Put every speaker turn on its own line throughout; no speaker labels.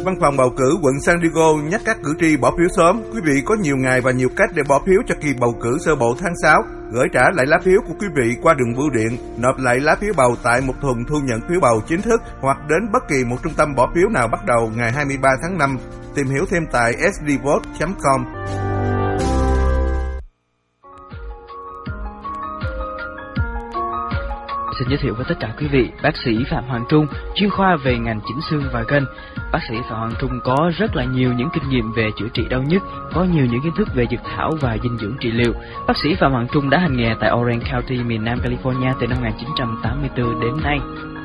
Văn phòng bầu cử quận San Diego nhắc các cử tri bỏ phiếu sớm. Quý vị có nhiều ngày và nhiều cách để bỏ phiếu cho kỳ bầu cử sơ bộ tháng 6. Gửi trả lại lá phiếu của quý vị qua đường bưu điện, nộp lại lá phiếu bầu tại một thùng thu nhận phiếu bầu chính thức hoặc đến bất kỳ một trung tâm bỏ phiếu nào bắt đầu ngày 23 tháng 5. Tìm hiểu thêm tại sdvote.com.
Xin giới thiệu với tất cả quý vị, bác sĩ Phạm Hoàng Trung, chuyên khoa về ngành chỉnh xương và gân. Bác sĩ Phạm Hoàng Trung có rất là nhiều những kinh nghiệm về chữa trị đau nhức, có nhiều những kiến thức về dược thảo và dinh dưỡng trị liệu. Bác sĩ Phạm Hoàng Trung đã hành nghề tại Orange County, miền Nam California từ năm 1984 đến nay.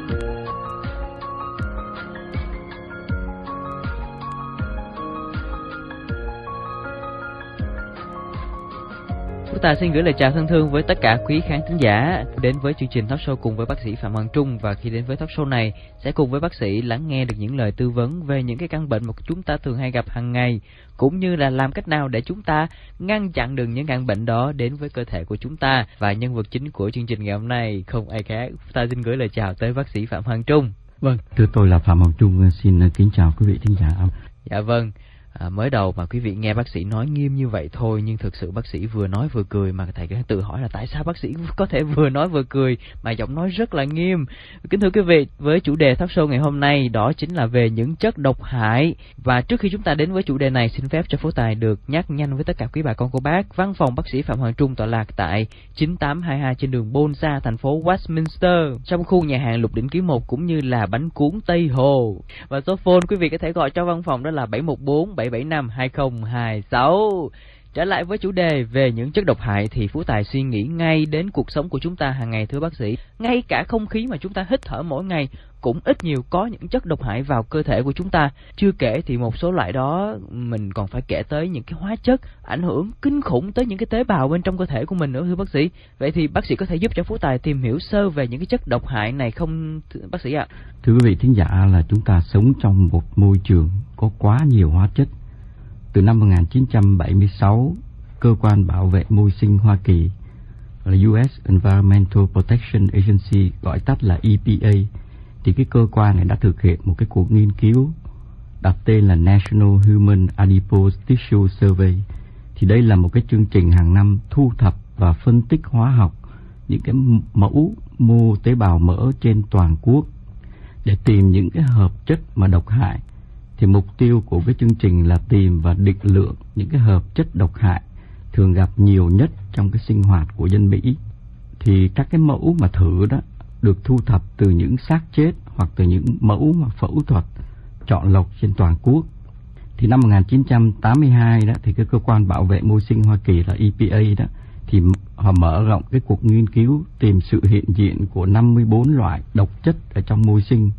Chúng ta xin gửi lời chào thân thương với tất cả quý khán thính giả đến với chương trình talk show cùng với bác sĩ Phạm Hoàng Trung. Và khi đến với talk show này sẽ cùng với bác sĩ lắng nghe được những lời tư vấn về những cái căn bệnh mà chúng ta thường hay gặp hàng ngày, cũng như là làm cách nào để chúng ta ngăn chặn được những căn bệnh đó đến với cơ thể của chúng ta. Và nhân vật chính của chương trình ngày hôm nay không ai khác, ta xin gửi lời chào tới bác sĩ Phạm Hoàng Trung.
Vâng, thưa tôi là Phạm Hoàng Trung, xin kính chào quý vị thính giả.
Dạ vâng. Mới đầu mà quý vị nghe bác sĩ nói nghiêm như vậy thôi, nhưng thực sự bác sĩ vừa nói vừa cười, mà thầy cứ tự hỏi là tại sao bác sĩ có thể vừa nói vừa cười mà giọng nói rất là nghiêm. Kính thưa quý vị, với chủ đề talk show ngày hôm nay đó chính là về những chất độc hại. Và trước khi chúng ta đến với chủ đề này, xin phép cho Phú Tài được nhắc nhanh với tất cả quý bà con cô bác, văn phòng bác sĩ Phạm Hoàng Trung tọa lạc tại 9822 trên đường Bonsa, thành phố Westminster, trong khu nhà hàng Lục Đỉnh Ký 1 cũng như là bánh cuốn Tây Hồ. Và số phone quý vị có thể gọi cho văn phòng đó là 714 775 2026. Trở lại với chủ đề về những chất độc hại thì Phú Tài suy nghĩ ngay đến cuộc sống của chúng ta hàng ngày, thưa bác sĩ. Ngay cả không khí mà chúng ta hít thở mỗi ngày cũng ít nhiều có những chất độc hại vào cơ thể của chúng ta. Chưa kể thì một số loại đó mình còn phải kể tới những cái hóa chất ảnh hưởng kinh khủng tới những cái tế bào bên trong cơ thể của mình nữa, thưa bác sĩ. Vậy thì bác sĩ có thể giúp cho Phú Tài tìm hiểu sơ về những cái chất độc hại này không bác sĩ ạ?
Thưa quý vị thính giả, là chúng ta sống trong một môi trường có quá nhiều hóa chất. Từ năm 1976, cơ quan bảo vệ môi sinh Hoa Kỳ là US Environmental Protection Agency, gọi tắt là EPA, thì cái cơ quan này đã thực hiện một cái cuộc nghiên cứu đặt tên là National Human Adipose Tissue Survey. Thì đây là một cái chương trình hàng năm thu thập và phân tích hóa học những cái mẫu mô tế bào mỡ trên toàn quốc để tìm những cái hợp chất mà độc hại. Thì mục tiêu của cái chương trình là tìm và định lượng những cái hợp chất độc hại thường gặp nhiều nhất trong cái sinh hoạt của dân Mỹ. Thì các cái mẫu mà thử đó được thu thập từ những xác chết hoặc từ những mẫu mà phẫu thuật chọn lọc trên toàn quốc. Thì năm 1982 đó thì cái cơ quan bảo vệ môi sinh Hoa Kỳ là EPA đó thì họ mở rộng cái cuộc nghiên cứu tìm sự hiện diện của 54 loại độc chất ở trong môi sinh,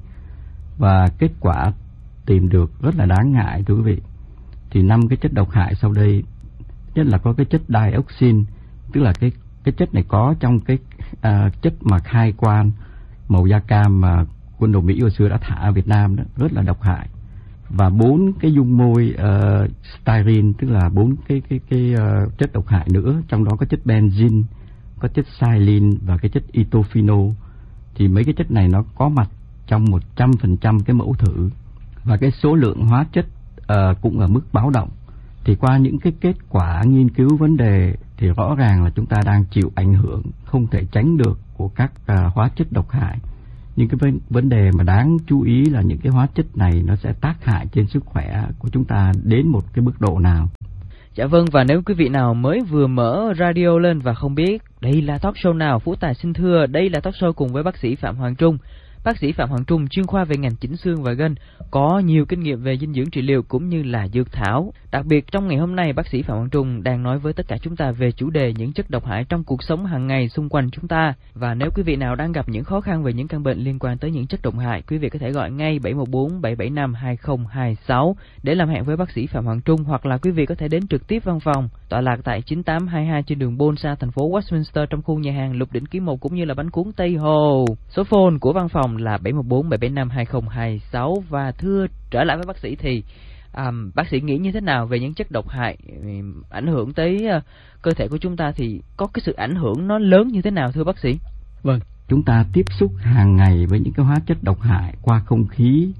và kết quả tìm được rất là đáng ngại thưa quý vị. Thì 5 cái chất độc hại sau đây, nhất là có cái chất dioxin, tức là cái chất này có trong cái chất mà khai quang màu da cam mà quân đội Mỹ hồi xưa đã thả ở Việt Nam đó, rất là độc hại. Và 4 cái dung môi styrene, tức là 4 cái chất độc hại nữa, trong đó có chất benzene, có chất xylene và cái chất ethophenol. Thì mấy cái chất này nó có mặt trong 100% cái mẫu thử, và cái số lượng hóa chất cũng ở mức báo động. Thì qua những cái kết quả nghiên cứu vấn đề thì rõ ràng là chúng ta đang chịu ảnh hưởng không thể tránh được của các hóa chất độc hại. Nhưng cái vấn đề mà đáng chú ý là những cái hóa chất này nó sẽ tác hại trên sức khỏe của chúng ta đến một cái mức độ nào.
Dạ vâng, và nếu quý vị nào mới vừa mở radio lên và không biết đây là talk show nào, Phú Tài xin thưa đây là talk show cùng với bác sĩ Phạm Hoàng Trung. Bác sĩ Phạm Hoàng Trung chuyên khoa về ngành chỉnh xương và gân, có nhiều kinh nghiệm về dinh dưỡng trị liệu cũng như là dược thảo. Đặc biệt trong ngày hôm nay, bác sĩ Phạm Hoàng Trung đang nói với tất cả chúng ta về chủ đề những chất độc hại trong cuộc sống hàng ngày xung quanh chúng ta. Và nếu quý vị nào đang gặp những khó khăn về những căn bệnh liên quan tới những chất độc hại, quý vị có thể gọi ngay 714 775 2026 để làm hẹn với bác sĩ Phạm Hoàng Trung, hoặc là quý vị có thể đến trực tiếp văn phòng tọa lạc tại 9822 trên đường Bonsa, thành phố Westminster, trong khu nhà hàng Lục Đỉnh Ký 1 cũng như là bánh cuốn Tây Hồ. Số phone của văn phòng là 714 775 2026. Và thưa trở lại với bác sĩ thì bác sĩ nghĩ như thế nào về những chất độc hại ảnh hưởng tới cơ thể của chúng ta, thì có cái sự ảnh hưởng nó lớn như thế nào thưa bác sĩ?
Vâng, chúng ta tiếp xúc hàng ngày với những cái hóa chất độc hại qua không khí,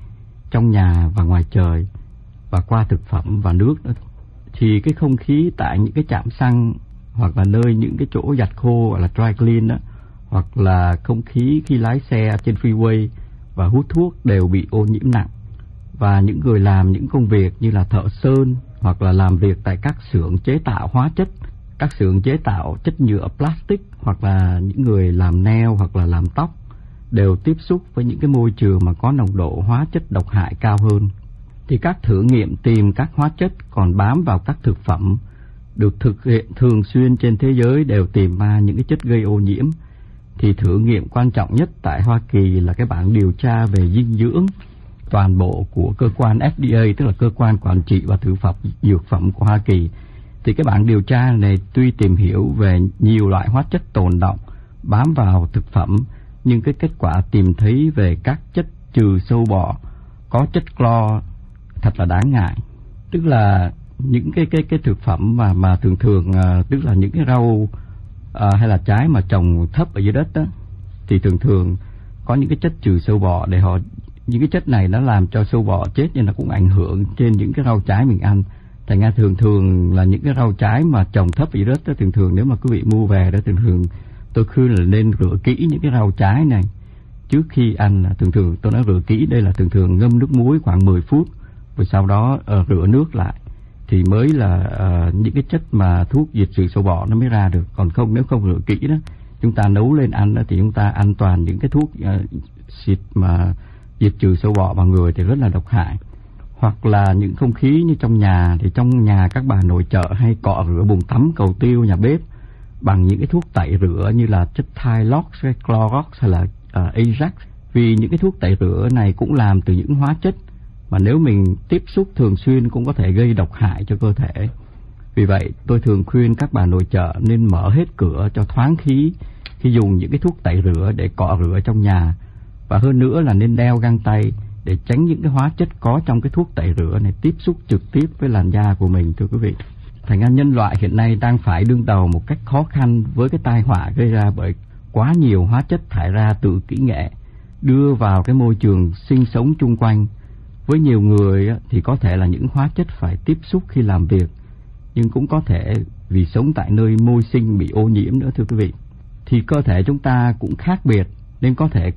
trong nhà và ngoài trời và qua thực phẩm và nước nữa. Thì cái không khí tại những cái trạm xăng hoặc là nơi những cái chỗ giặt khô hoặc là dry clean đó, hoặc là không khí khi lái xe trên freeway và hút thuốc đều bị ô nhiễm nặng. Và những người làm những công việc như là thợ sơn hoặc là làm việc tại các xưởng chế tạo hóa chất, các xưởng chế tạo chất nhựa plastic, hoặc là những người làm nail hoặc là làm tóc đều tiếp xúc với những cái môi trường mà có nồng độ hóa chất độc hại cao hơn. Thì các thử nghiệm tìm các hóa chất còn bám vào các thực phẩm được thực hiện thường xuyên trên thế giới đều tìm ra những cái chất gây ô nhiễm. Thì thử nghiệm quan trọng nhất tại Hoa Kỳ là cái bảng điều tra về dinh dưỡng toàn bộ của cơ quan FDA, tức là cơ quan quản trị và thực phẩm dược phẩm của Hoa Kỳ. Thì cái bảng điều tra này tuy tìm hiểu về nhiều loại hóa chất tồn đọng bám vào thực phẩm, nhưng cái kết quả tìm thấy về các chất trừ sâu bọ có chất clo thật là đáng ngại. Tức là những cái thực phẩm mà thường tức là những cái rau hay là trái mà trồng thấp ở dưới đất đó, thì thường có những cái chất trừ sâu bọ để những cái chất này nó làm cho sâu bọ chết, nhưng nó cũng ảnh hưởng trên những cái rau trái mình ăn. Thành ra thường là những cái rau trái mà trồng thấp ở dưới đất đó, thường nếu mà quý vị mua về đó, thường tôi khuyên là nên rửa kỹ những cái rau trái này trước khi ăn. Thường tôi nói rửa kỹ đây là thường ngâm nước muối khoảng 10 phút, rồi sau đó rửa nước lại thì mới là những cái chất mà thuốc diệt trừ sâu bọ nó mới ra được. Còn không, nếu không rửa kỹ đó, chúng ta nấu lên ăn đó, thì chúng ta ăn toàn những cái thuốc xịt mà diệt trừ sâu bọ vào người thì rất là độc hại. Hoặc là những không khí như trong nhà, thì trong nhà các bà nội trợ hay cọ rửa bồn tắm, cầu tiêu, nhà bếp bằng những cái thuốc tẩy rửa như là chất Tylox, Clorox hay là Ajax. Vì những cái thuốc tẩy rửa này cũng làm từ những hóa chất mà nếu mình tiếp xúc thường xuyên cũng có thể gây độc hại cho cơ thể. Vì vậy tôi thường khuyên các bà nội trợ nên mở hết cửa cho thoáng khí khi dùng những cái thuốc tẩy rửa để cọ rửa trong nhà. Và hơn nữa là nên đeo găng tay để tránh những cái hóa chất có trong cái thuốc tẩy rửa này tiếp xúc trực tiếp với làn da của mình, thưa quý vị. Thành ra nhân loại hiện nay đang phải đương đầu một cách khó khăn với cái tai họa gây ra bởi quá nhiều hóa chất thải ra từ kỹ nghệ đưa vào cái môi trường sinh sống chung quanh. Với nhiều người thì có thể là những hóa chất phải tiếp xúc khi làm việc, nhưng cũng có thể vì sống tại nơi môi sinh bị ô nhiễm nữa, thưa quý vị. Thì cơ thể chúng ta cũng khác biệt, nên có thể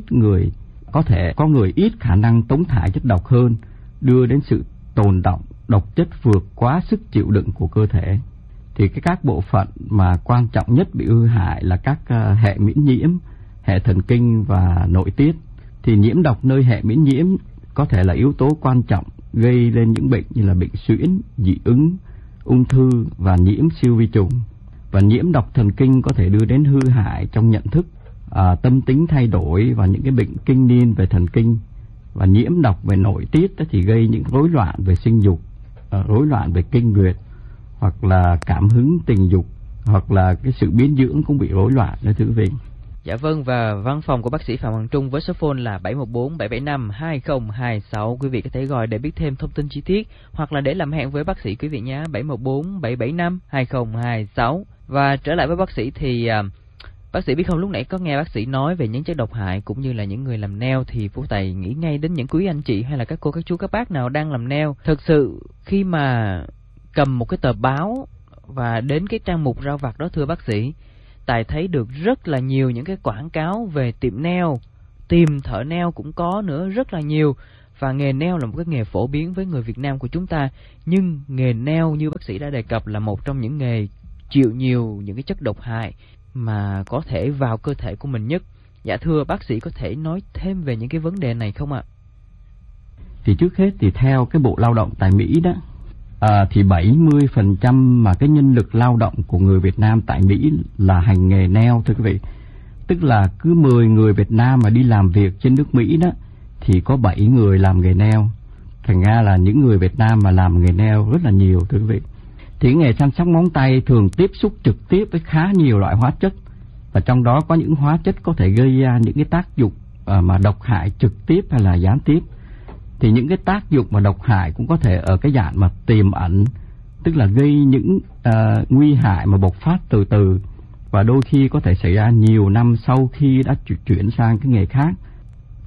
có người ít khả năng tống thải chất độc hơn, đưa đến sự tồn đọng độc chất vượt quá sức chịu đựng của cơ thể. Thì các bộ phận mà quan trọng nhất bị hư hại là các hệ miễn nhiễm, hệ thần kinh và nội tiết. Thì nhiễm độc nơi hệ miễn nhiễm có thể là yếu tố quan trọng gây lên những bệnh như là bệnh suyễn, dị ứng, ung thư và nhiễm siêu vi trùng. Và nhiễm độc thần kinh có thể đưa đến hư hại trong nhận thức, tâm tính thay đổi và những cái bệnh kinh niên về thần kinh. Và nhiễm độc về nội tiết thì gây những rối loạn về sinh dục, rối loạn về kinh nguyệt, hoặc là cảm hứng tình dục, hoặc là cái sự biến dưỡng cũng bị rối loạn đó, thưa quý vị.
Dạ vâng, và văn phòng của bác sĩ Phạm Hoàng Trung với số phone là 714-775-2026. Quý vị có thể gọi để biết thêm thông tin chi tiết, hoặc là để làm hẹn với bác sĩ quý vị nhé, 714-775-2026. Và trở lại với bác sĩ thì bác sĩ biết không, lúc nãy có nghe bác sĩ nói về những chất độc hại cũng như là những người làm nail, thì Phú Tài nghĩ ngay đến những quý anh chị hay là các cô, các chú, các bác nào đang làm nail. Thực sự khi mà cầm một cái tờ báo và đến cái trang mục rau vặt đó, thưa bác sĩ, Tài thấy được rất là nhiều những cái quảng cáo về tiệm nail, tìm thợ nail cũng có nữa, rất là nhiều. Và nghề nail là một cái nghề phổ biến với người Việt Nam của chúng ta, nhưng nghề nail như bác sĩ đã đề cập là một trong những nghề chịu nhiều những cái chất độc hại mà có thể vào cơ thể của mình nhất. Dạ thưa bác sĩ, có thể nói thêm về những cái vấn đề này không ạ?
Thì trước hết thì theo cái Bộ Lao động tại Mỹ đó, thì 70% mà cái nhân lực lao động của người Việt Nam tại Mỹ là hành nghề nail, thưa quý vị. Tức là cứ 10 người Việt Nam mà đi làm việc trên nước Mỹ đó thì có 7 người làm nghề nail. Thành ra là những người Việt Nam mà làm nghề nail rất là nhiều, thưa quý vị. Thì nghề chăm sóc móng tay thường tiếp xúc trực tiếp với khá nhiều loại hóa chất, và trong đó có những hóa chất có thể gây ra những cái tác dụng mà độc hại trực tiếp hay là gián tiếp. Thì những cái tác dụng mà độc hại cũng có thể ở cái dạng mà tiềm ẩn, tức là gây những nguy hại mà bộc phát từ từ, và đôi khi có thể xảy ra nhiều năm sau khi đã chuyển sang cái nghề khác.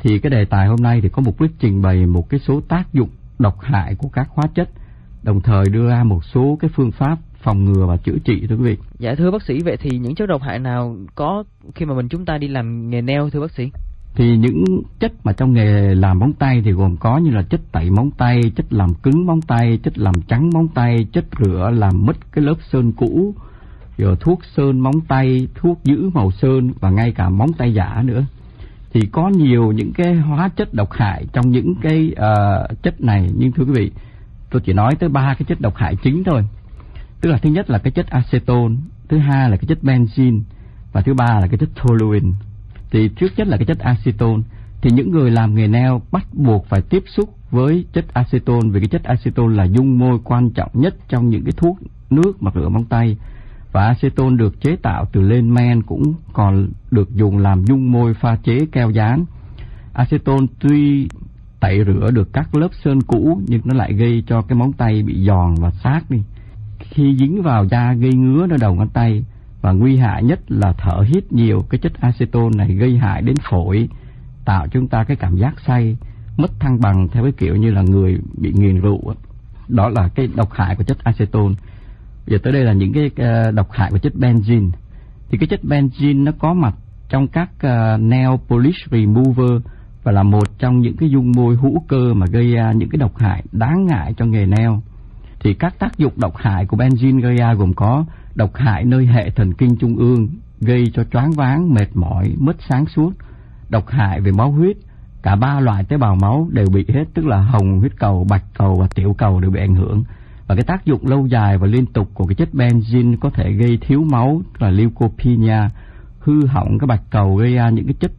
Thì cái đề tài hôm nay thì có mục đích trình bày một cái số tác dụng độc hại của các hóa chất, đồng thời đưa ra một số cái phương pháp phòng ngừa và chữa trị thưa quý vị.
Dạ thưa bác sĩ, vậy thì những chất độc hại nào có khi mà chúng ta đi làm nghề nail thưa bác sĩ?
Thì những chất mà trong nghề làm móng tay thì gồm có như là chất tẩy móng tay, chất làm cứng móng tay, chất làm trắng móng tay, chất rửa làm mất cái lớp sơn cũ, rồi thuốc sơn móng tay, thuốc giữ màu sơn và ngay cả móng tay giả nữa. Thì có nhiều những cái hóa chất độc hại trong những cái chất này, nhưng thưa quý vị, tôi chỉ nói tới 3 cái chất độc hại chính thôi. Tức là thứ nhất là cái chất acetone, thứ hai là cái chất benzene và thứ ba là cái chất toluene. Thì trước nhất là cái chất acetone, thì những người làm nghề nail bắt buộc phải tiếp xúc với chất acetone, vì cái chất acetone là dung môi quan trọng nhất trong những cái thuốc nước mà rửa móng tay. Và acetone được chế tạo từ lên men, cũng còn được dùng làm dung môi pha chế keo dán. Acetone tuy tẩy rửa được các lớp sơn cũ nhưng nó lại gây cho cái móng tay bị giòn và xác đi. Khi dính vào da gây ngứa ở đầu ngón tay, và nguy hại nhất là thở hít nhiều cái chất acetone này gây hại đến phổi, tạo cho chúng ta cái cảm giác say, mất thăng bằng theo cái kiểu như là người bị nghiện rượu. Đó là cái độc hại của chất acetone. Giờ tới đây là những cái độc hại của chất benzene. Thì cái chất benzene nó có mặt trong các nail polish remover và là một trong những cái dung môi hữu cơ mà gây ra những cái độc hại đáng ngại cho nghề nail. Thì các tác dụng độc hại của benzene gây ra gồm có độc hại nơi hệ thần kinh trung ương, gây cho choáng váng, mệt mỏi, mất sáng suốt, độc hại về máu huyết, cả 3 loại tế bào máu đều bị hết, tức là hồng huyết cầu, bạch cầu và tiểu cầu đều bị ảnh hưởng. Và cái tác dụng lâu dài và liên tục của cái chất benzene có thể gây thiếu máu, là leukopenia, hư hỏng cái bạch cầu, gây ra những cái chất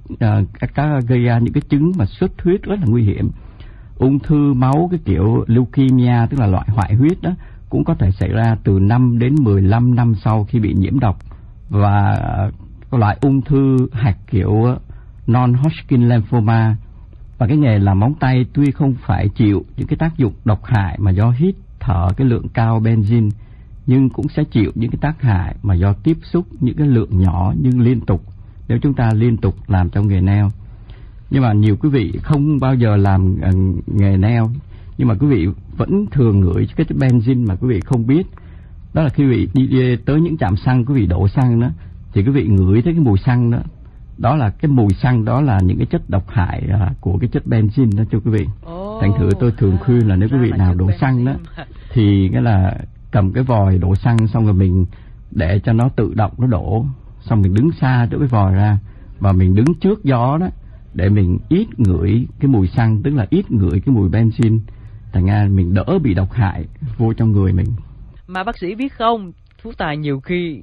gây ra những cái chứng mà xuất huyết rất là nguy hiểm. Ung thư máu cái kiểu leukemia, tức là loại hoại huyết đó, cũng có thể xảy ra từ 5 đến 15 năm sau khi bị nhiễm độc. Và loại ung thư hạch kiểu non-Hodgkin lymphoma. Và cái nghề làm móng tay tuy không phải chịu những cái tác dụng độc hại mà do hít thở cái lượng cao benzene, nhưng cũng sẽ chịu những cái tác hại mà do tiếp xúc những cái lượng nhỏ nhưng liên tục, nếu chúng ta liên tục làm trong nghề nail. Nhưng mà nhiều quý vị không bao giờ làm nghề nail, nhưng mà quý vị vẫn thường ngửi cái chất benzene mà quý vị không biết. Đó là khi quý vị đi tới những trạm xăng, quý vị đổ xăng đó, thì quý vị ngửi thấy cái mùi xăng đó. Đó là cái mùi xăng, đó là những cái chất độc hại của cái chất benzene đó cho quý vị. Thành thử tôi thường khuyên là nếu quý vị nào đổ xăng đó, thì cái là cầm cái vòi đổ xăng, xong rồi mình để cho nó tự động nó đổ, xong mình đứng xa chỗ cái vòi ra và mình đứng trước gió đó để mình ít ngửi cái mùi xăng, tức là ít ngửi cái mùi benzene, thành ra mình đỡ bị độc hại vô trong người mình.
Mà bác sĩ biết không, Phú Tài nhiều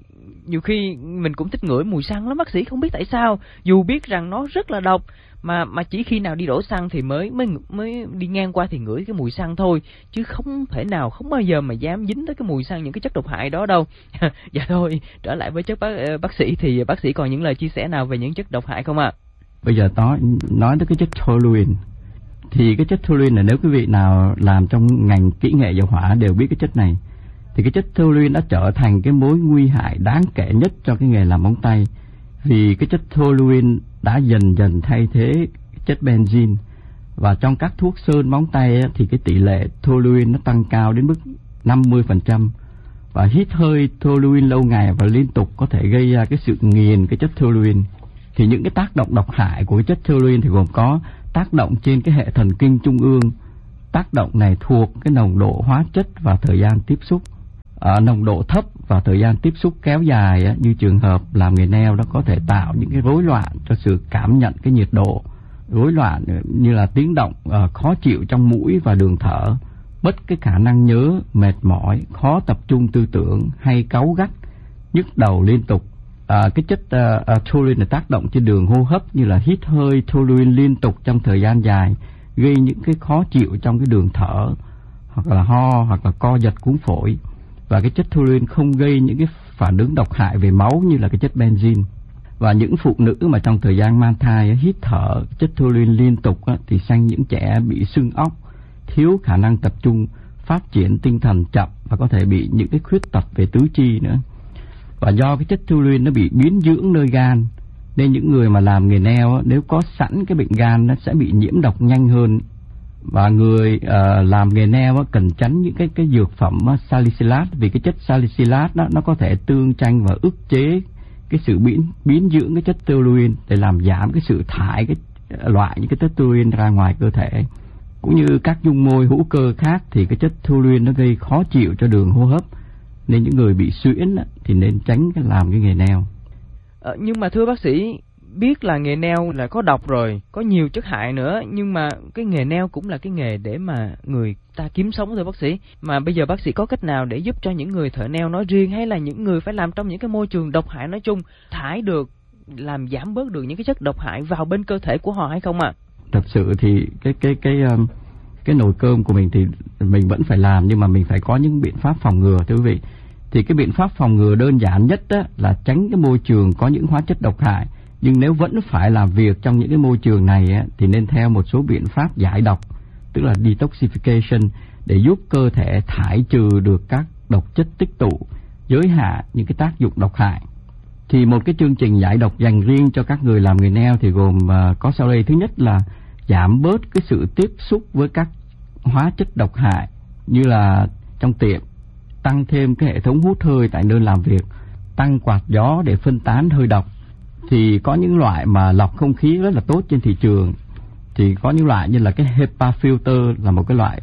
khi mình cũng thích ngửi mùi xăng lắm bác sĩ, không biết tại sao, dù biết rằng nó rất là độc, mà chỉ khi nào đi đổ xăng thì mới đi ngang qua thì ngửi cái mùi xăng thôi, chứ không bao giờ mà dám dính tới cái mùi xăng, những cái chất độc hại đó đâu. Dạ thôi, trở lại với chất bác sĩ, thì bác sĩ còn những lời chia sẻ nào về những chất độc hại không ạ?
Bây giờ nói tới cái chất toluene. Thì cái chất toluene là nếu quý vị nào làm trong ngành kỹ nghệ dầu hỏa đều biết cái chất này. Thì cái chất toluene đã trở thành cái mối nguy hại đáng kể nhất cho cái nghề làm móng tay, vì cái chất toluene đã dần dần thay thế chất benzene. Và trong các thuốc sơn móng tay thì cái tỷ lệ toluene nó tăng cao đến mức 50%. Và hít hơi toluene lâu ngày và liên tục có thể gây ra cái sự nghiền cái chất toluene. Thì những cái tác động độc hại của cái chất toluene thì gồm có tác động trên cái hệ thần kinh trung ương. Tác động này thuộc cái nồng độ hóa chất và thời gian tiếp xúc. Ở nồng độ thấp và thời gian tiếp xúc kéo dài như trường hợp làm nghề nail đó có thể tạo những cái rối loạn cho sự cảm nhận cái nhiệt độ, rối loạn như là tiếng động, khó chịu trong mũi và đường thở, mất cái khả năng nhớ, mệt mỏi, khó tập trung tư tưởng hay cáu gắt, nhức đầu liên tục. Cái chất toluene tác động trên đường hô hấp như là hít hơi toluene liên tục trong thời gian dài, gây những cái khó chịu trong cái đường thở, hoặc là ho, hoặc là co giật cuống phổi. Và cái chất toluene không gây những cái phản ứng độc hại về máu như là cái chất benzene. Và những phụ nữ mà trong thời gian mang thai hít thở chất toluene liên tục thì sanh những trẻ bị sưng óc, thiếu khả năng tập trung, phát triển tinh thần chậm và có thể bị những cái khuyết tật về tứ chi nữa. Và do cái chất toluene nó bị biến dưỡng nơi gan Nên những người mà làm nghề nail nếu có sẵn cái bệnh gan nó sẽ bị nhiễm độc nhanh hơn. Và người làm nghề nail cần tránh những cái dược phẩm salicylat, vì cái chất salicylat nó có thể tương tranh và ức chế cái sự biến dưỡng cái chất toluene để làm giảm cái sự thải cái loại những cái chất toluene ra ngoài cơ thể. Cũng như các dung môi hữu cơ khác thì cái chất toluene nó gây khó chịu cho đường hô hấp, nên những người bị suyễn thì nên tránh làm cái nghề nail.
Nhưng mà thưa bác sĩ, biết là nghề nail là có độc rồi, có nhiều chất hại nữa, nhưng mà cái nghề nail cũng là cái nghề để mà người ta kiếm sống thưa bác sĩ. Mà bây giờ bác sĩ có cách nào để giúp cho những người thợ nail nói riêng, hay là những người phải làm trong những cái môi trường độc hại nói chung, thải được, làm giảm bớt được những cái chất độc hại vào bên cơ thể của họ hay không ạ?
Thật sự thì cái nồi cơm của mình thì mình vẫn phải làm, nhưng mà mình phải có những biện pháp phòng ngừa thưa quý vị. Thì cái biện pháp phòng ngừa đơn giản nhất là tránh cái môi trường có những hóa chất độc hại. Nhưng nếu vẫn phải làm việc trong những cái môi trường này thì nên theo một số biện pháp giải độc, tức là detoxification, để giúp cơ thể thải trừ được các độc chất tích tụ, giới hạn những cái tác dụng độc hại. Thì một cái chương trình giải độc dành riêng cho các người làm nghề nail thì gồm có sau đây. Thứ nhất là giảm bớt cái sự tiếp xúc với các hóa chất độc hại như là trong tiệm, tăng thêm cái hệ thống hút hơi tại nơi làm việc, tăng quạt gió để phân tán hơi độc. Thì có những loại mà lọc không khí rất là tốt trên thị trường. Thì có những loại như là cái HEPA filter là một cái loại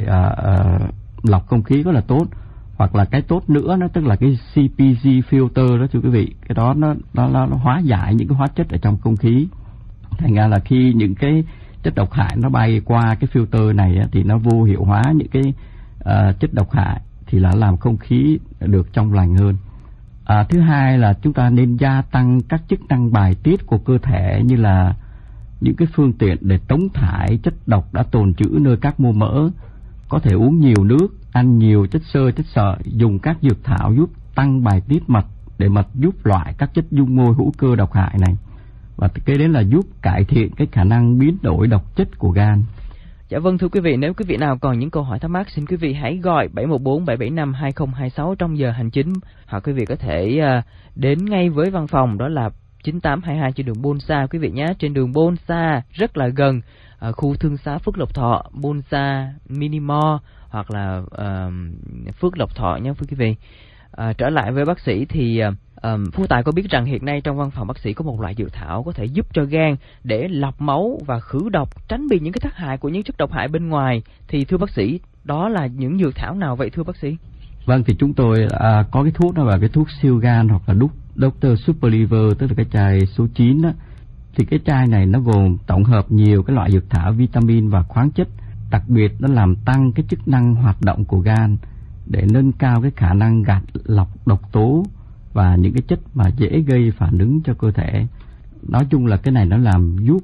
lọc không khí rất là tốt. Hoặc là cái tốt nữa nó tức là cái CPG filter đó thưa quý vị. Cái đó nó hóa giải những cái hóa chất ở trong không khí. Thành ra là khi những cái chất độc hại nó bay qua cái filter này thì nó vô hiệu hóa những cái chất độc hại, thì là làm không khí được trong lành hơn. Thứ hai là chúng ta nên gia tăng các chức năng bài tiết của cơ thể, như là những cái phương tiện để tống thải chất độc đã tồn trữ nơi các mô mỡ. Có thể uống nhiều nước, ăn nhiều chất xơ, chất sợi, dùng các dược thảo giúp tăng bài tiết mật để mật giúp loại các chất dung môi hữu cơ độc hại này. Và cái đấy là giúp cải thiện cái khả năng biến đổi độc chất của gan.
Dạ vâng, thưa quý vị, nếu quý vị nào còn những câu hỏi thắc mắc, xin quý vị hãy gọi 714-775-2026 trong giờ hành chính, hoặc quý vị có thể đến ngay với văn phòng, đó là 9822 trên đường Bonsa quý vị nhé, trên đường Bonsa rất là gần khu thương xá Phước Lộc Thọ, Bonsa Minimall hoặc là Phước Lộc Thọ nhé quý vị. Trở lại với bác sĩ thì Phú Tài có biết rằng hiện nay trong văn phòng bác sĩ có một loại dược thảo có thể giúp cho gan để lọc máu và khử độc, tránh bị những cái tác hại của những chất độc hại bên ngoài. Thì thưa bác sĩ, đó là những dược thảo nào vậy thưa bác sĩ?
Vâng, thì chúng tôi có cái thuốc đó là cái thuốc siêu gan hoặc là Dr. Super Liver, tức là cái chai số 9 đó. Thì cái chai này nó gồm tổng hợp nhiều cái loại dược thảo, vitamin và khoáng chất. Đặc biệt nó làm tăng cái chức năng hoạt động của gan để nâng cao cái khả năng gạt lọc độc tố và những cái chất mà dễ gây phản ứng cho cơ thể. Nói chung là cái này nó làm giúp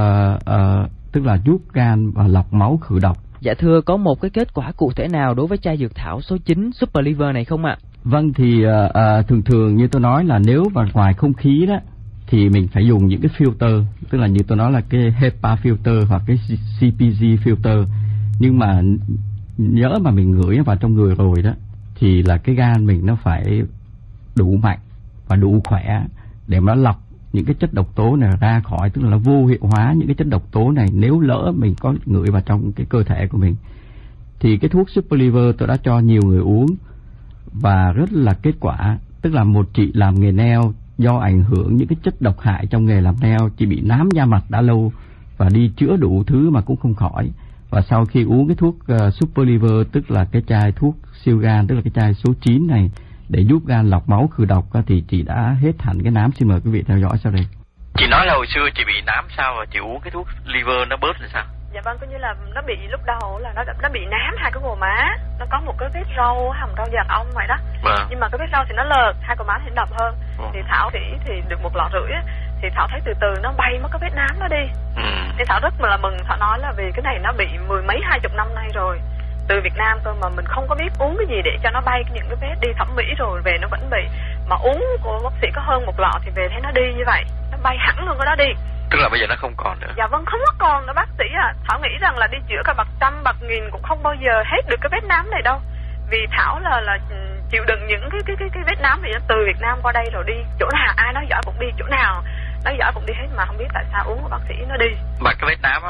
tức là giúp gan và lọc máu khử độc.
Dạ thưa, có một cái kết quả cụ thể nào đối với chai dược thảo số 9 Super Liver này không ạ?
Vâng, thì thường như tôi nói là nếu vào ngoài không khí đó thì mình phải dùng những cái filter, tức là như tôi nói là cái HEPA filter hoặc cái CPG filter. Nhưng mà nhỡ mà mình ngửi vào trong người rồi đó thì là cái gan mình nó phải đủ mạnh và đủ khỏe để mà nó lọc những cái chất độc tố này ra khỏi, tức là nó vô hiệu hóa những cái chất độc tố này nếu lỡ mình có ngửi vào trong cái cơ thể của mình. Thì cái thuốc Super Liver tôi đã cho nhiều người uống và rất là kết quả. Tức là một chị làm nghề nail do ảnh hưởng những cái chất độc hại trong nghề làm nail, chị bị nám da mặt đã lâu và đi chữa đủ thứ mà cũng không khỏi. Và sau khi uống cái thuốc Super Liver, tức là cái chai thuốc siêu gan, tức là cái chai số 9 này để giúp gan lọc máu khử độc, thì chị đã hết hẳn cái nám. Xin mời quý vị theo dõi sau đây.
Chị nói là hồi xưa chị bị nám sao và chị uống cái thuốc liver nó bớt là sao?
Dạ vâng, coi như là nó bị lúc đầu là nó bị nám hai cái gò má, nó có một cái vết râu, hàm râu già ong vậy đó. Nhưng mà cái vết râu thì nó lợt, hai gò má thì đậm hơn. Thì Thảo thì được 1 lọ rưỡi á, thì Thảo thấy từ từ nó bay mất cái vết nám nó đi. Thì Thảo rất là mừng. Thảo nói là vì cái này nó bị 10 mấy 20 năm nay rồi, từ Việt Nam cơ mà mình không có biết uống cái gì để cho nó bay những cái vết, đi thẩm mỹ rồi về nó vẫn bị. Mà uống của bác sĩ có hơn 1 lọ thì về thấy nó đi như vậy, nó bay hẳn luôn cái đó đi.
Tức là bây giờ nó không còn nữa.
Dạ vâng, không có còn nữa bác sĩ à. Thảo nghĩ rằng là đi chữa cả bạc trăm bạc nghìn cũng không bao giờ hết được cái vết nám này đâu. Vì Thảo là chịu đựng những cái vết nám này từ Việt Nam qua đây rồi đi chỗ nào ai nói giỏi cũng đi chỗ nào nói giỏi cũng đi hết mà không biết tại sao uống của bác sĩ nó đi.
Mà cái vết nám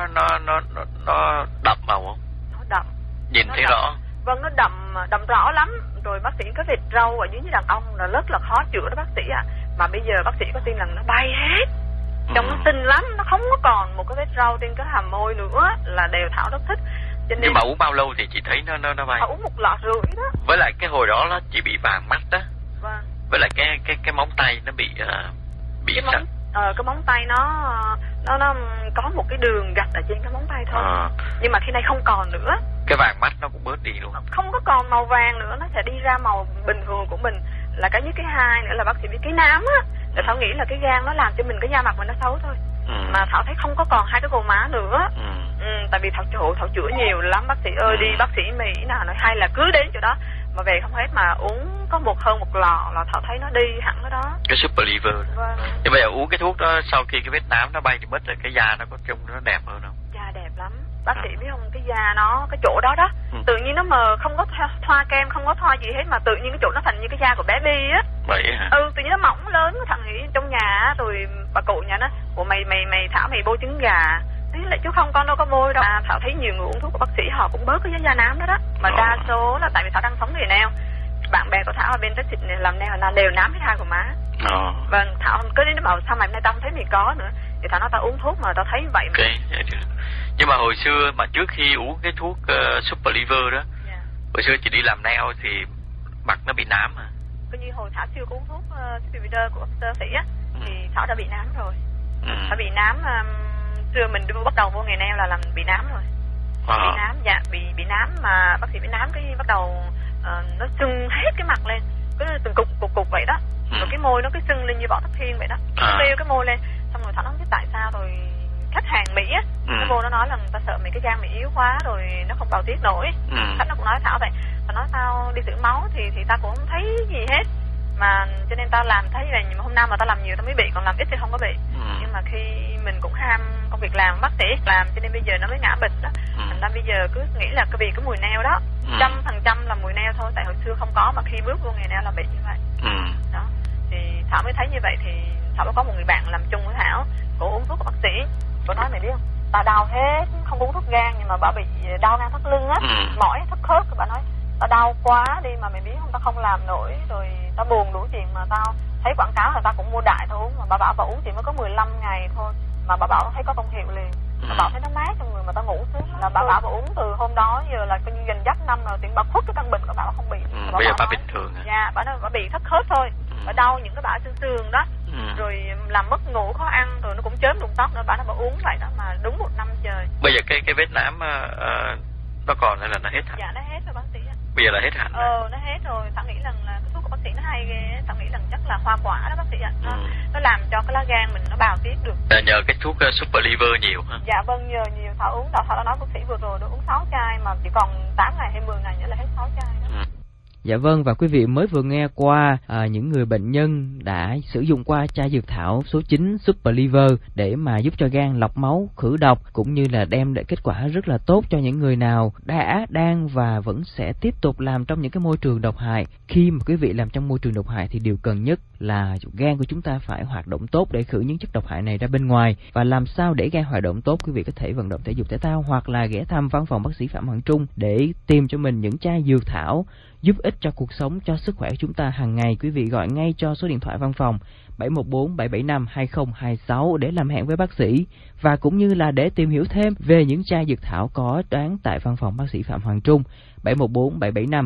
nó đậm màu không?
Nó đậm.
Nhìn thấy rõ.
Vâng, nó đậm rõ lắm. Rồi bác sĩ có vệt râu ở dưới như đàn ông là rất là khó chữa đó bác sĩ ạ. Mà bây giờ bác sĩ có tin rằng nó bay hết. Trông nó xinh lắm, nó không có còn một cái vết râu trên cái hàm môi nữa, là đều Thảo rất thích. Cho nên
nhưng mà uống bao lâu thì chị thấy nó bay?
Uống 1 lọ rưỡi đó.
Với lại cái hồi đó nó chỉ bị vàng mắt đó.
Vâng.
Với lại cái móng tay nó bị
cái móng tay nó có một cái đường gạch ở trên cái móng tay thôi. Nhưng mà khi này không còn nữa.
Cái vàng mắt nó cũng bớt đi luôn.
Không có còn màu vàng nữa, nó sẽ đi ra màu bình thường của mình. Là cái với cái hai nữa là bác sĩ biết cái nám á. Thì Thảo nghĩ là cái gan nó làm cho mình cái da mặt mình nó xấu thôi. Mà Thảo thấy không có còn 2 cái gò má nữa. Tại vì Thảo chữa nhiều lắm bác sĩ ơi. Đi bác sĩ Mỹ nào nói hay là cứ đến chỗ đó mà về không hết, mà uống có hơn một lọ là Thảo thấy nó đi hẳn cái đó.
Cái Super Liver.
Vâng.
Nhưng bây giờ uống cái thuốc đó sau khi cái vết nám nó bay thì mất rồi, cái da nó có trông nó đẹp hơn không?
Da đẹp lắm. Bác sĩ biết không, cái da nó, cái chỗ đó đó, tự nhiên nó mờ, không có thoa kem, không có thoa gì hết, mà tự nhiên cái chỗ nó thành như cái da của bé Bi á.
Vậy hả?
Tự nhiên nó mỏng lớn, thằng nghĩ trong nhà rồi bà cụ nhà nó, ủa mày Thảo mày bôi trứng gà. Thế lại chứ không, con đâu có bôi đâu. Thảo thấy nhiều người uống thuốc của bác sĩ họ cũng bớt cái da nám đó đó. Mà đa số là tại vì Thảo đang sống nghề nail. Bạn bè của Thảo ở bên Texas này làm nail là đều nám hết 2 gò má. Vâng, Thảo cứ đến nó bảo sao mày hôm nay tao không thấy mày có nữa. Thì Thảo nói tao uống thuốc mà tao thấy vậy mà.
Nhưng mà hồi xưa mà trước khi uống cái thuốc Super Liver đó, hồi xưa chị đi làm nail thì mặt nó bị nám hả?
Cứ như hồi Thảo chưa uống thuốc Super Liver của bác sĩ á, thì Thảo đã bị nám rồi. Thảo bị nám, xưa mình bắt đầu vô nghề nail là làm bị nám rồi. Bị nám, dạ, bị nám mà bác sĩ bị nám cái bắt đầu nó sưng hết cái mặt lên, cứ từng cục vậy đó. Rồi cái môi nó cứ sưng lên như vỏ thất thiên vậy đó. Nó bêu cái môi lên, xong rồi Thảo nói không biết tại sao, rồi khách hàng Mỹ á, nó vô nó nói là người ta sợ mày cái da mày yếu quá rồi nó không bào tiết nổi. Khách nó cũng nói Thảo vậy. Và nói tao đi thử máu thì ta cũng không thấy gì hết. Mà cho nên tao làm thấy là hôm nào mà tao làm nhiều tao mới bị, còn làm ít thì không có bị. Nhưng mà khi mình cũng ham công việc làm bác sĩ làm, cho nên bây giờ nó mới ngã bệnh đó. Thành ra bây giờ cứ nghĩ là cái vì cái mùi nail đó 100% là mùi nail thôi, tại hồi xưa không có, mà khi bước vô nghề nail là bị như vậy. Đó thì Thảo mới thấy như vậy. Thì Thảo có một người bạn làm chung với Thảo, cô uống thuốc của bác sĩ, cô nói mày biết không, tao đau hết, không uống thuốc gan nhưng mà bà bị đau ngang thắt lưng á, mỏi thắt khớp. Bà nói tao đau quá đi mà mày biết không, tao không làm nổi, rồi tao buồn đủ chuyện, mà tao thấy quảng cáo là tao cũng mua đại tao uống, mà bà bảo bà uống chỉ mới có 15 ngày thôi mà bà bảo thấy có công hiệu liền. Bà bảo thấy nó mát trong người mà tao ngủ sướng. Là bà bảo bà uống từ hôm đó giờ là coi như gần dắt năm rồi, tiện bà khuất cái căn bệnh của bà không bị.
Bây giờ bà bình thường à?
Dạ, bà nói bà bị thắt khớp thôi. Bà đau những cái bả xương đó. Rồi làm mất ngủ, khó ăn, rồi nó cũng chớm rụng tóc nữa. Bà nói bà uống vậy đó mà đúng 1 năm trời.
Bây giờ cái vết nám nó còn hay là nó hết hẳn?
Dạ nó hết rồi bác sĩ ạ.
Bây giờ là hết hẳn rồi.
Nó hết rồi. Tao nghĩ rằng là cái thuốc của bác sĩ nó hay ghê. Tao nghĩ rằng chắc là hoa quả đó bác sĩ ạ. Nó làm cho cái lá gan mình nó bào tiết được.
Nhờ cái thuốc Super Liver nhiều hả? Dạ
vâng, nhờ nhiều. Thảo uống, Thảo đã nói bác sĩ vừa rồi nó uống 6 chai mà chỉ còn 8 ngày hay 10 ngày nữa là hết 6 chai đó.
Dạ vâng, và quý vị mới vừa nghe qua những người bệnh nhân đã sử dụng qua chai dược thảo số 9 Super Liver để mà giúp cho gan lọc máu, khử độc, cũng như là đem lại kết quả rất là tốt cho những người nào đã, đang và vẫn sẽ tiếp tục làm trong những cái môi trường độc hại. Khi mà quý vị làm trong môi trường độc hại thì điều cần nhất là gan của chúng ta phải hoạt động tốt để khử những chất độc hại này ra bên ngoài. Và làm sao để gan hoạt động tốt, quý vị có thể vận động thể dục thể thao hoặc là ghé thăm văn phòng bác sĩ Phạm Hoàng Trung để tìm cho mình những chai dược thảo giúp ích cho cuộc sống, cho sức khỏe của chúng ta hàng ngày. Quý vị gọi ngay cho số điện thoại văn phòng 714 775 2026 để làm hẹn với bác sĩ, và cũng như là để tìm hiểu thêm về những chai dược thảo có bán tại văn phòng bác sĩ Phạm Hoàng Trung 714 775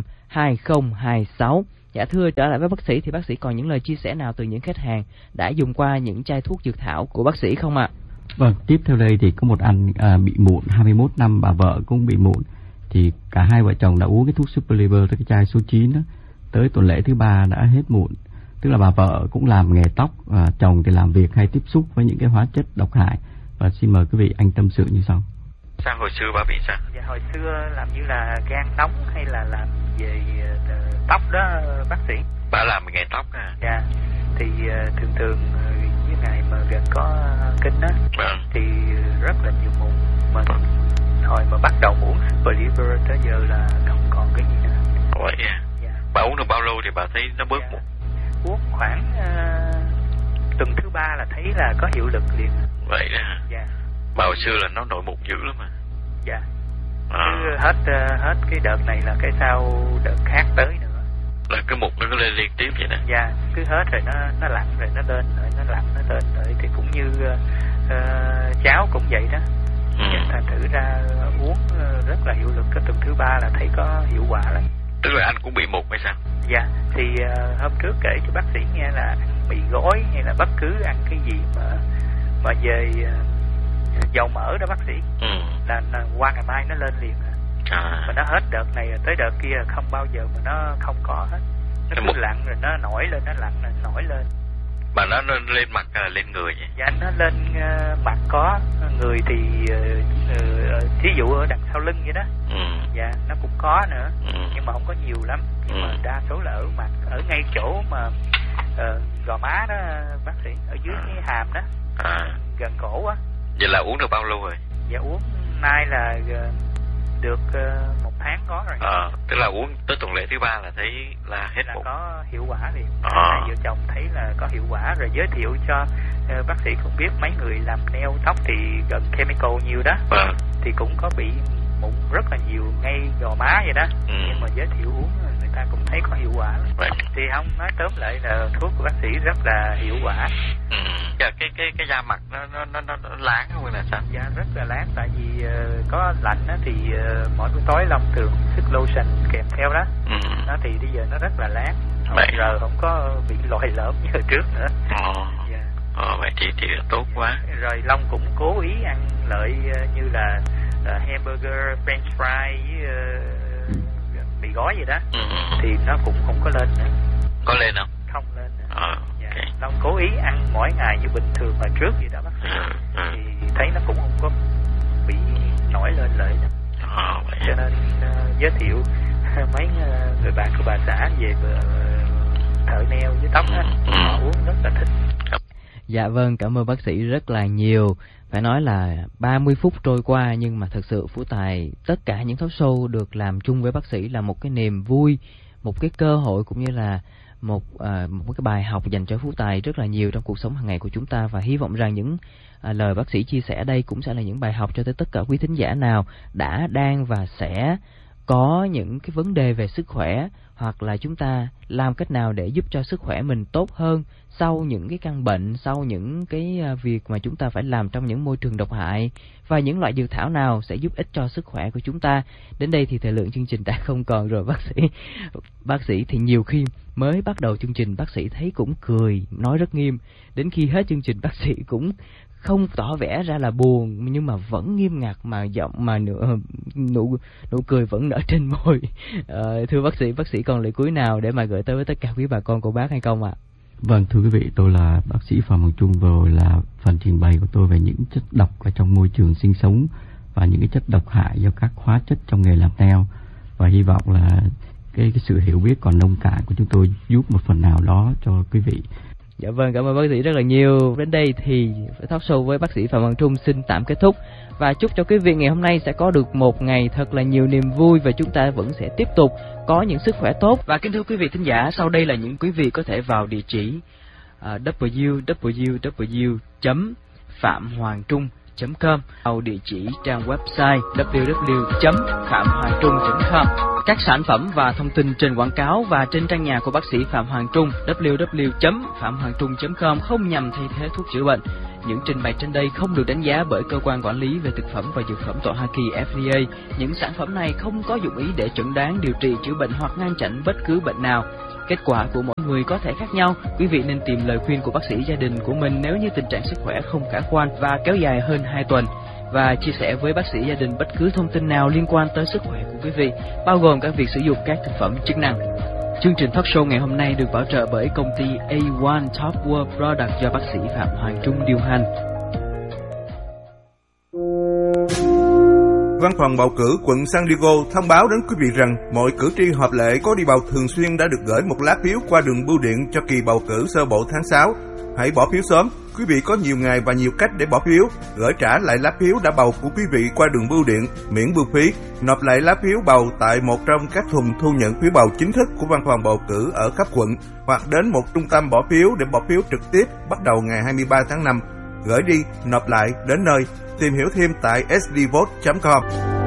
2026. Dạ thưa, trở lại với bác sĩ thì bác sĩ còn những lời chia sẻ nào từ những khách hàng đã dùng qua những chai thuốc dược thảo của bác sĩ không ạ?
Vâng, tiếp theo đây thì có một anh bị mụn 21 năm, bà vợ cũng bị mụn. Thì cả hai vợ chồng đã uống cái thuốc Super Liver, cái chai số 9 đó, tới tuần lễ thứ 3 đã hết mụn. Tức là bà vợ cũng làm nghề tóc, chồng thì làm việc hay tiếp xúc với những cái hóa chất độc hại. Và xin mời quý vị anh tâm sự như sau.
Sao hồi xưa bà bị sao?
Dạ hồi xưa làm như là gan nóng hay là làm về tóc đó bác sĩ.
Bà làm nghề tóc à?
Dạ. Thì thường với ngày mà gần có kinh á, thì rất là nhiều mụn. Mà hồi mà bắt đầu uống Super Liver tới giờ là không còn cái gì nữa.
Vậy à? Dạ. Bà uống được bao lâu thì bà thấy nó bớt mụn?
Uống khoảng tuần thứ 3 là thấy là có hiệu lực liền.
Vậy đó hả?
Dạ.
Mà hồi xưa là nó nội mụn dữ lắm mà.
Dạ. Cứ hết cái đợt này là cái sau đợt khác tới nữa.
Là cái mụn nó cứ lên liên tiếp vậy nè.
Dạ, cứ hết rồi nó lặn rồi nó lên rồi nó lặn nó lên rồi thì cũng như cháu cũng vậy đó. Thành thử ra uống rất là hiệu lực, cái tuần thứ 3 là thấy có hiệu quả lắm.
Tức là anh cũng bị mụn hay sao?
Dạ, thì hôm trước kể cho bác sĩ nghe là ăn mì gói hay là bất cứ ăn cái gì mà về dầu mỡ đó bác sĩ, là qua ngày mai nó lên liền. Mà nó hết đợt này tới đợt kia không bao giờ mà nó không có hết. Nó cứ lặn rồi nó nổi lên, nó lặn rồi nổi lên.
Mà nó lên mặt lên người vậy?
Dạ, nó lên mặt có, người thì thí dụ ở đằng sau lưng vậy đó. Dạ, nó cũng có nữa, nhưng mà không có nhiều lắm. Nhưng mà đa số là ở mặt, ở ngay chỗ mà gò má đó bác sĩ, ở dưới cái hàm đó, gần cổ á.
Vậy là uống được bao lâu rồi?
Dạ, uống nay là được 1 tháng có rồi.
Tức là uống tới tuần lễ thứ 3 là thấy là hết mụn.
Có hiệu quả liền. Hai vợ chồng thấy là có hiệu quả rồi giới thiệu cho bác sĩ cũng biết mấy người làm nail tóc thì gần chemical nhiều đó. Thì cũng có bị mụn rất là nhiều ngay gò má vậy đó. Nhưng mà giới thiệu uống người ta cũng thấy có hiệu quả. Thì không, nói tóm lại là thuốc của bác sĩ rất là hiệu quả.
Cái da mặt nó láng không là sao?
Dạ, rất là láng, tại vì có lạnh á thì mỗi buổi tối Long thường sức lotion kèm theo đó. Nó thì bây giờ nó rất là láng. Giờ không có bị lồi lõm như hồi trước nữa.
Vậy thì tốt quá.
Rồi Long cũng cố ý ăn lợi như là hamburger, french fry với mì gói gì đó. Thì nó cũng không có lên nữa.
Có lên không?
Không lên nữa.
Okay.
Long cố ý ăn mỗi ngày như bình thường mà trước gì đó bác sĩ. Thì thấy nó cũng không có bị nổi lên lại đó. Cho nên giới thiệu mấy người bạn của bà xã về thợ nail với tóc á, họ uống rất là thích.
Dạ vâng, cảm ơn bác sĩ rất là nhiều. Phải nói là 30 phút trôi qua nhưng mà thật sự Phú Tài, tất cả những talk show được làm chung với bác sĩ là một cái niềm vui, một cái cơ hội cũng như là một cái bài học dành cho Phú Tài rất là nhiều trong cuộc sống hàng ngày của chúng ta. Và hy vọng rằng những lời bác sĩ chia sẻ đây cũng sẽ là những bài học cho tới tất cả quý thính giả nào đã, đang và sẽ có những cái vấn đề về sức khỏe, hoặc là chúng ta làm cách nào để giúp cho sức khỏe mình tốt hơn sau những cái căn bệnh, sau những cái việc mà chúng ta phải làm trong những môi trường độc hại, và những loại dược thảo nào sẽ giúp ích cho sức khỏe của chúng ta. Đến đây thì thời lượng chương trình đã không còn rồi bác sĩ. Bác sĩ thì nhiều khi mới bắt đầu chương trình bác sĩ thấy cũng cười, nói rất nghiêm, đến khi hết chương trình bác sĩ cũng không tỏ vẻ ra là buồn nhưng mà vẫn nghiêm ngặt, mà giọng mà nụ cười vẫn nở trên môi. Thưa bác sĩ còn lời cuối nào để mà gửi tới với tất cả quý bà con cô bác hay không ạ?
Vâng, thưa quý vị, tôi là bác sĩ Phạm Hoàng Trung, vừa là phần trình bày của tôi về những chất độc ở trong môi trường sinh sống và những cái chất độc hại do các hóa chất trong nghề làm nail, và hy vọng là cái sự hiểu biết còn nông cạn của chúng tôi giúp một phần nào đó cho quý vị.
Dạ vâng, cảm ơn bác sĩ rất là nhiều. Đến đây thì talk show với bác sĩ Phạm Hoàng Trung xin tạm kết thúc, và chúc cho quý vị ngày hôm nay sẽ có được một ngày thật là nhiều niềm vui, và chúng ta vẫn sẽ tiếp tục có những sức khỏe tốt. Và kính thưa quý vị thính giả, sau đây là những quý vị có thể vào địa chỉ www.phạm-hoàng-trung.com, vào địa chỉ trang website www.phạm-hoàng-trung.com. Các sản phẩm và thông tin trên quảng cáo và trên trang nhà của bác sĩ Phạm Hoàng Trung www.phạm-hoàng-trung.com không nhằm thay thế thuốc chữa bệnh. Những trình bày trên đây không được đánh giá bởi cơ quan quản lý về thực phẩm và dược phẩm tại Hoa Kỳ FDA. Những sản phẩm này không có dụng ý để chẩn đoán, điều trị, chữa bệnh hoặc ngăn chặn bất cứ bệnh nào. Kết quả của mỗi người có thể khác nhau. Quý vị nên tìm lời khuyên của bác sĩ gia đình của mình nếu như tình trạng sức khỏe không khả quan và kéo dài hơn 2 tuần. Và chia sẻ với bác sĩ gia đình bất cứ thông tin nào liên quan tới sức khỏe của quý vị, bao gồm các việc sử dụng các thực phẩm chức năng. Chương trình talk show ngày hôm nay được bảo trợ bởi công ty A1 Top World Product do bác sĩ Phạm Hoàng Trung điều hành.
Văn phòng bầu cử quận San Diego thông báo đến quý vị rằng mọi cử tri hợp lệ có đi bầu thường xuyên đã được gửi một lá phiếu qua đường bưu điện cho kỳ bầu cử sơ bộ tháng 6. Hãy bỏ phiếu sớm. Quý vị có nhiều ngày và nhiều cách để bỏ phiếu. Gửi trả lại lá phiếu đã bầu của quý vị qua đường bưu điện, miễn bưu phí. Nộp lại lá phiếu bầu tại một trong các thùng thu nhận phiếu bầu chính thức của văn phòng bầu cử ở cấp quận, hoặc đến một trung tâm bỏ phiếu để bỏ phiếu trực tiếp bắt đầu ngày 23 tháng 5. Gửi đi, nộp lại, đến nơi. Tìm hiểu thêm tại sdvote.com.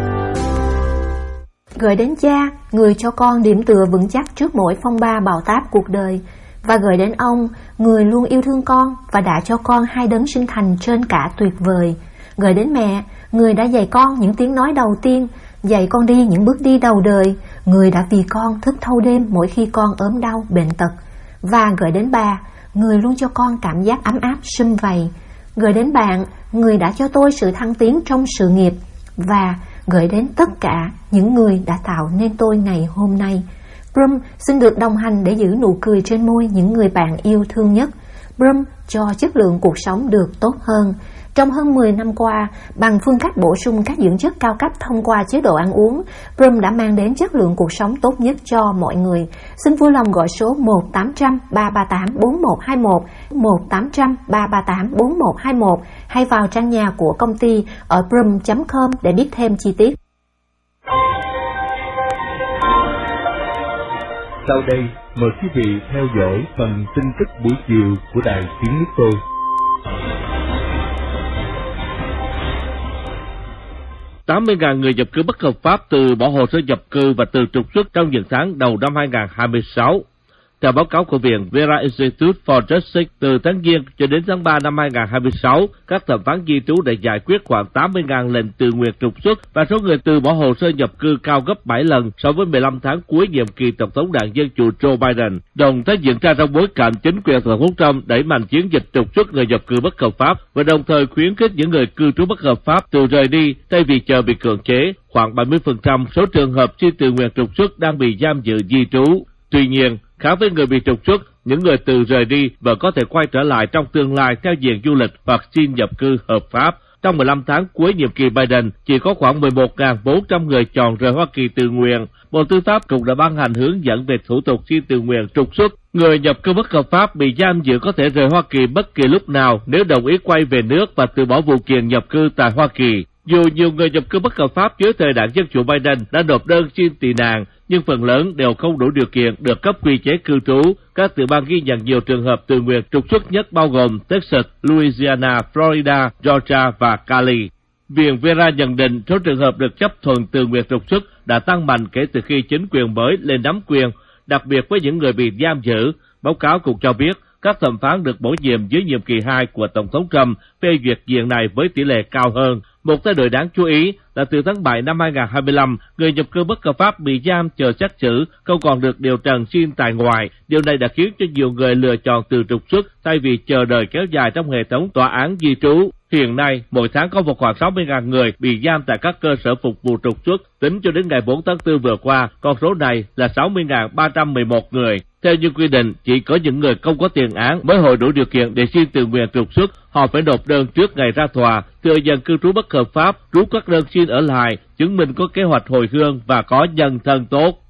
Gửi đến cha, người cho con điểm tựa vững chắc trước mỗi phong ba bão táp cuộc đời. Và gửi đến ông, người luôn yêu thương con và đã cho con hai đấng sinh thành trên cả tuyệt vời. Gửi đến mẹ, người đã dạy con những tiếng nói đầu tiên, dạy con đi những bước đi đầu đời, người đã vì con thức thâu đêm mỗi khi con ốm đau, bệnh tật. Và gửi đến bà, người luôn cho con cảm giác ấm áp sum vầy. Gửi đến bạn, người đã cho tôi sự thăng tiến trong sự nghiệp. Và gửi đến tất cả những người đã tạo nên tôi ngày hôm nay. Brum xin được đồng hành để giữ nụ cười trên môi những người bạn yêu thương nhất. Brum cho chất lượng cuộc sống được tốt hơn. Trong hơn 10 năm qua, bằng phương cách bổ sung các dưỡng chất cao cấp thông qua chế độ ăn uống, Brum đã mang đến chất lượng cuộc sống tốt nhất cho mọi người. Xin vui lòng gọi số 1-800-338-4121, 1-800-338-4121 hay vào trang nhà của công ty ở brum.com để biết thêm chi tiết.
Sau đây, mời quý vị theo dõi phần tin tức buổi chiều của Đài Tiếng Nước Tôi.
80.000 người nhập cư bất hợp pháp từ bỏ hồ sơ nhập cư và từ trục xuất trong những tháng đầu năm 2026. Theo báo cáo của Viện Vera Institute for Justice, từ tháng Giêng cho đến tháng 3 năm 2026, các thẩm phán di trú đã giải quyết khoảng 80.000 lệnh tự nguyện trục xuất và số người từ bỏ hồ sơ nhập cư cao gấp 7 lần so với 15 tháng cuối nhiệm kỳ Tổng thống Đảng Dân Chủ Joe Biden. Động thái diễn ra trong bối cảnh chính quyền Tổng thống Trump đẩy mạnh chiến dịch trục xuất người nhập cư bất hợp pháp và đồng thời khuyến khích những người cư trú bất hợp pháp tự rời đi thay vì chờ bị cưỡng chế. Khoảng 70% số trường hợp xin tự nguyện trục xuất đang bị giam giữ di trú. Tuy nhiên, khác với người bị trục xuất, những người từ rời đi vẫn có thể quay trở lại trong tương lai theo diện du lịch hoặc xin nhập cư hợp pháp. Trong 15 tháng cuối nhiệm kỳ Biden, chỉ có khoảng 11.400 người chọn rời Hoa Kỳ tự nguyện. Bộ Tư pháp cũng đã ban hành hướng dẫn về thủ tục xin tự nguyện trục xuất. Người nhập cư bất hợp pháp bị giam giữ có thể rời Hoa Kỳ bất kỳ lúc nào nếu đồng ý quay về nước và từ bỏ vụ kiện nhập cư tại Hoa Kỳ. Dù nhiều người nhập cư bất hợp pháp dưới thời Đảng Dân Chủ Biden đã nộp đơn xin tị nạn, nhưng phần lớn đều không đủ điều kiện được cấp quy chế cư trú. Các tiểu bang ghi nhận nhiều trường hợp tự nguyện trục xuất nhất bao gồm Texas, Louisiana, Florida, Georgia và Cali. Viện Vera nhận định số trường hợp được chấp thuận tự nguyện trục xuất đã tăng mạnh kể từ khi chính quyền mới lên nắm quyền, đặc biệt với những người bị giam giữ. Báo cáo cũng cho biết các thẩm phán được bổ nhiệm dưới nhiệm kỳ 2 của Tổng thống Trump phê duyệt diện này với tỷ lệ cao hơn. Một thay đổi đáng chú ý là từ tháng 7 năm 2025, người nhập cư bất hợp pháp bị giam chờ xét xử không còn được điều trần xin tại ngoại. Điều này đã khiến cho nhiều người lựa chọn từ trục xuất thay vì chờ đợi kéo dài trong hệ thống tòa án di trú. Hiện nay, mỗi tháng có khoảng 60.000 người bị giam tại các cơ sở phục vụ trục xuất. Tính cho đến ngày 4 tháng 4 vừa qua, con số này là 60.311 người. Theo như quy định, chỉ có những người không có tiền án mới hội đủ điều kiện để xin tự nguyện trục xuất. Họ phải nộp đơn trước ngày ra tòa, thừa nhận cư trú bất hợp pháp, rút các đơn xin ở lại, chứng minh có kế hoạch hồi hương và có nhân thân tốt.